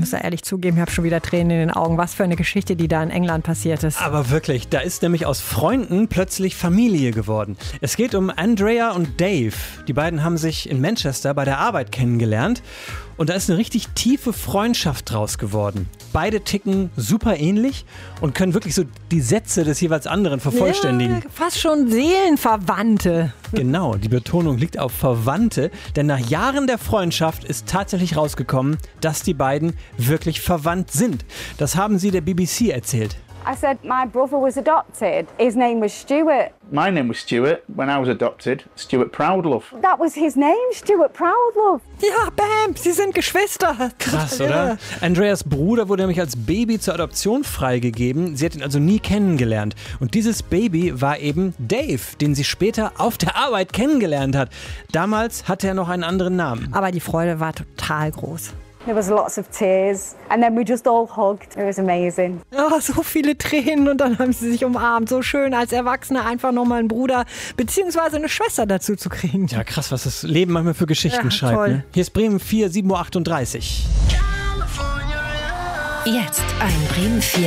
muss ja ehrlich zugeben, ich habe schon wieder Tränen in den Augen. Was für eine Geschichte, die da in England passiert ist. Aber wirklich, da ist nämlich aus Freunden plötzlich Familie geworden. Es geht um Andrea und Dave. Die beiden haben sich in Manchester bei der Arbeit kennengelernt. Und da ist eine richtig tiefe Freundschaft draus geworden. Beide ticken super ähnlich und können wirklich so die Sätze des jeweils anderen vervollständigen. Ja, fast schon Seelenverwandte. Genau, die Betonung liegt auf Verwandte, denn nach Jahren der Freundschaft ist tatsächlich rausgekommen, dass die beiden wirklich verwandt sind. Das haben sie der BBC erzählt. I said my brother was adopted. His name was Stuart. My name was Stuart when I was adopted, Stuart Proudlove. That was his name, Stuart Proudlove. Ja, bam, sie sind Geschwister. Krass, oder? Andreas Bruder wurde nämlich als Baby zur Adoption freigegeben. Sie hat ihn also nie kennengelernt. Und dieses Baby war eben Dave, den sie später auf der Arbeit kennengelernt hat. Damals hatte er noch einen anderen Namen. Aber die Freude war total groß. There was lots of tears and then we just all hugged. It was amazing. Oh, so viele Tränen und dann haben sie sich umarmt. So schön, als Erwachsene einfach nochmal einen Bruder bzw. eine Schwester dazu zu kriegen. Ja, krass, was das Leben manchmal für Geschichten schreibt. Toll. Ne? Hier ist Bremen 4, 7:38 Uhr. Jetzt ein Bremen 4